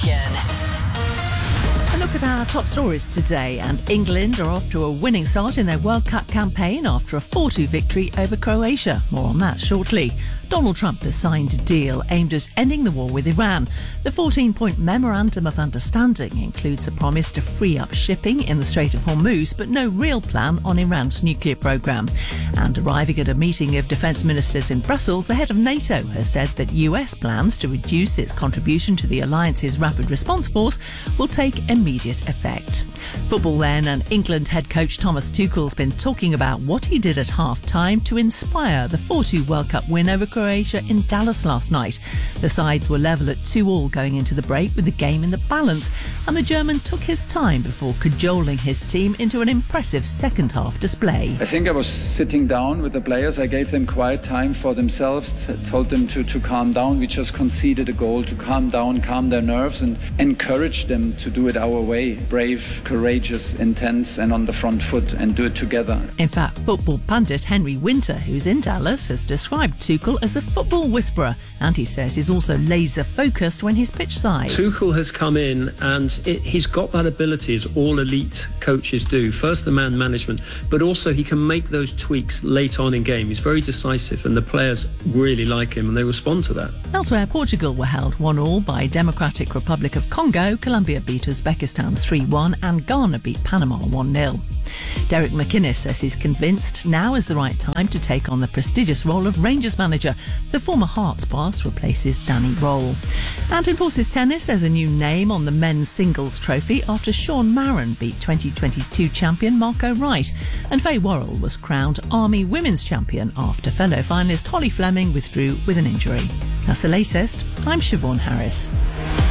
A look at our top stories today. And England are off to a winning start in their World Cup campaign after a 4-2 victory over Croatia. More on that shortly. Donald Trump has signed a deal aimed at ending the war with Iran. The 14-point Memorandum of Understanding includes a promise to free up shipping in the Strait of Hormuz, but no real plan on Iran's nuclear programme. And arriving at a meeting of defence ministers in Brussels, the head of NATO has said that US plans to reduce its contribution to the alliance's rapid response force will take immediate effect. Football then, and England head coach Thomas Tuchel's been talking about what he did at half-time to inspire the 4-2 World Cup win over Croatia in Dallas last night. The sides were level at 2-2 going into the break with the game in the balance, and the German took his time before cajoling his team into an impressive second-half display. I think I was sitting down with the players. I gave them quiet time for themselves, told them to calm down. We just conceded a goal, to calm down, calm their nerves, and encourage them to do it our way. Brave, courageous, intense, and on the front foot, and do it together. In fact, football pundit Henry Winter, who's in Dallas, has described Tuchel as a football whisperer, and he says he's also laser focused when he's pitch side. Tuchel has come in and he's got that ability, as all elite coaches do. First the man management, but also he can make those tweaks late on in game. He's very decisive, and the players really like him and they respond to that. Elsewhere, Portugal were held 1-1 by Democratic Republic of Congo. Colombia beat Uzbekistan 3-1 and Ghana beat Panama 1-0. Derek McInnes says he's convinced now is the right time to take on the prestigious role of Rangers manager. The former Hearts boss replaces Danny Roll. And in Forces Tennis, there's a new name on the men's singles trophy after Sean Maran beat 2022 champion Marco Wright. And Faye Worrell was crowned Army Women's Champion after fellow finalist Holly Fleming withdrew with an injury. That's the latest. I'm Siobhan Harris.